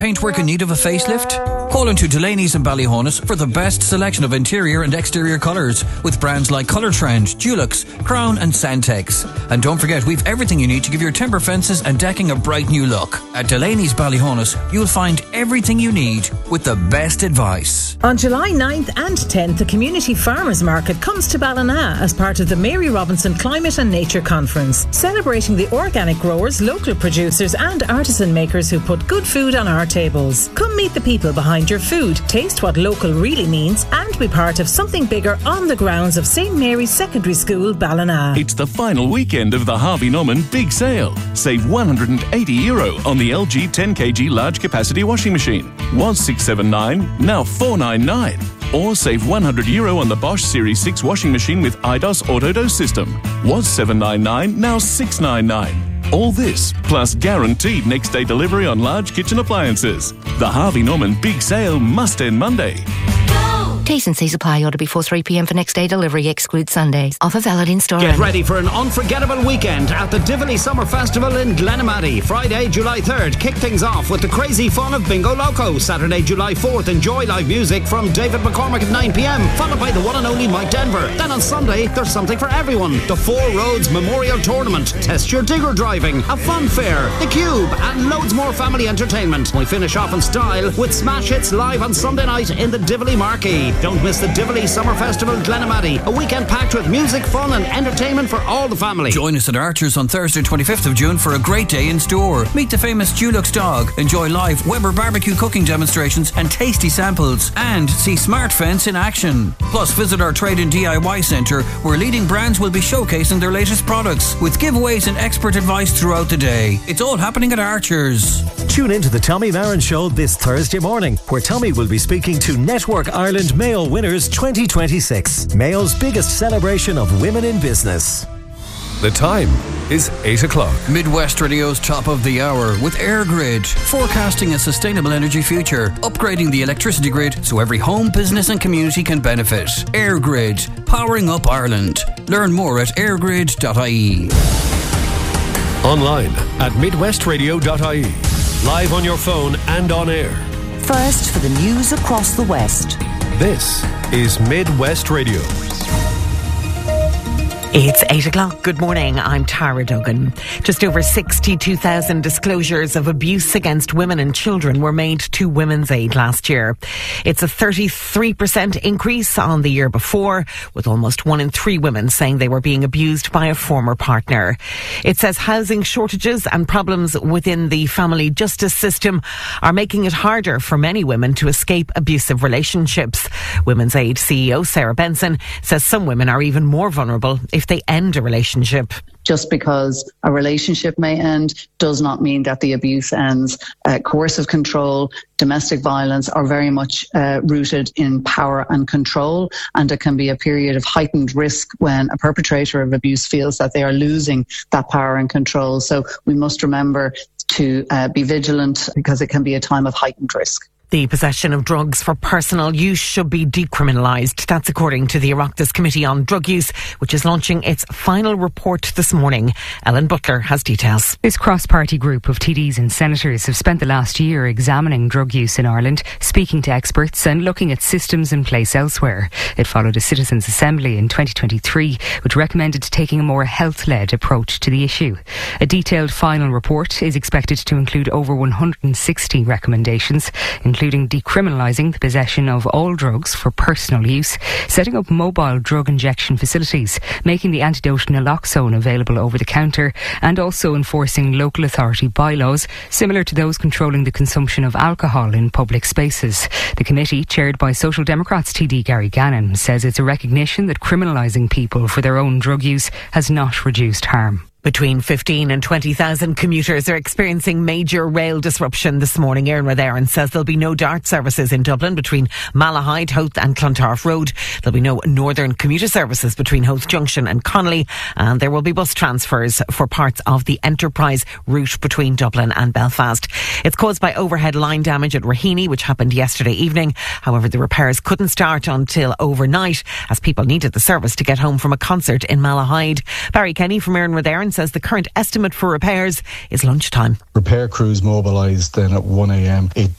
Paintwork in need of a facelift? Call into Delaney's in Ballyhonus for the best selection of interior and exterior colours with brands like Colour Trend, Dulux, Crown and Santex. And don't forget, we've everything you need to give your timber fences and decking a bright new look. At Delaney's Ballyhonus, you'll find everything you need with the best advice. On July 9th and 10th, the Community Farmers Market comes to Ballina as part of the Mary Robinson Climate and Nature Conference, celebrating the organic growers, local producers and artisan makers who put good food on our tables. Come meet the people behind your food, taste what local really means and be part of something bigger on the grounds of St Mary's Secondary School, Ballina. It's the final weekend of the Harvey Norman Big Sale. Save €180 on the LG 10kg large capacity washing machine. Was $679, now $499. Or save €100 on the Bosch Series 6 washing machine with IDOS Autodose system. Was $799, now $699. All this, plus guaranteed next day delivery on large kitchen appliances. The Harvey Norman Big Sale must end Monday. T's and C's apply. Order before 3 p.m. for next day delivery. Excludes Sundays. Offer valid in store. Get ready for an unforgettable weekend at the Tivoli Summer Festival in Glenamaddy. Friday, July 3rd. Kick things off with the crazy fun of Bingo Loco. Saturday, July 4th. Enjoy live music from David McCormick at 9 p.m. Followed by the one and only Mike Denver. Then on Sunday, there's something for everyone. The Four Roads Memorial Tournament. Test your digger driving. A fun fair. The Cube. And loads more family entertainment. We finish off in style with Smash Hits live on Sunday night in the Tivoli Marquee. Don't miss the Tivoli Summer Festival Glenamaddy, a weekend packed with music, fun and entertainment for all the family. Join us at Archer's on Thursday 25th of June for a great day in store. Meet the famous Dulux dog, enjoy live Weber barbecue cooking demonstrations and tasty samples, and see Smart Fence in action. Plus visit our Trade and DIY Centre where leading brands will be showcasing their latest products with giveaways and expert advice throughout the day. It's all happening at Archer's. Tune into the Tommy Marin Show this Thursday morning, where Tommy will be speaking to Network Ireland Mayo Winners 2026, Mayo's biggest celebration of women in business. The time is 8 o'clock. Midwest Radio's top of the hour with AirGrid, forecasting a sustainable energy future, upgrading the electricity grid so every home, business and community can benefit. AirGrid, powering up Ireland. Learn more at airgrid.ie. Online at midwestradio.ie. Live on your phone and on air. First for the news across the West. This is Midwest Radio. It's 8 o'clock. Good morning. I'm Tara Duggan. Just over 62,000 disclosures of abuse against women and children were made to Women's Aid last year. It's a 33% increase on the year before, with almost 1 in 3 women saying they were being abused by a former partner. It says housing shortages and problems within the family justice system are making it harder for many women to escape abusive relationships. Women's Aid CEO Sarah Benson says some women are even more vulnerable if they end a relationship. Just because a relationship may end does not mean that the abuse ends. Coercive control, domestic violence are very much rooted in power and control, and it can be a period of heightened risk when a perpetrator of abuse feels that they are losing that power and control. So we must remember to be vigilant, because it can be a time of heightened risk. The possession of drugs for personal use should be decriminalised. That's according to the Oireachtas Committee on Drug Use, which is launching its final report this morning. Ellen Butler has details. This cross-party group of TDs and senators have spent the last year examining drug use in Ireland, speaking to experts and looking at systems in place elsewhere. It followed a citizens' assembly in 2023, which recommended taking a more health-led approach to the issue. A detailed final report is expected to include over 160 recommendations, including decriminalising the possession of all drugs for personal use, setting up mobile drug injection facilities, making the antidote naloxone available over the counter, and also enforcing local authority bylaws similar to those controlling the consumption of alcohol in public spaces. The committee, chaired by Social Democrats TD Gary Gannon, says it's a recognition that criminalising people for their own drug use has not reduced harm. Between 15 and 20,000 commuters are experiencing major rail disruption this morning. Erin Aaron says there'll be no DART services in Dublin between Malahide, Howth and Clontarf Road. There'll be no northern commuter services between Howth Junction and Connolly, and there will be bus transfers for parts of the Enterprise route between Dublin and Belfast. It's caused by overhead line damage at Raheny, which happened yesterday evening. However, the repairs couldn't start until overnight as people needed the service to get home from a concert in Malahide. Barry Kenny from Erin Aaron Cairn says the current estimate for repairs is lunchtime. Repair crews mobilised then at 1 a.m. It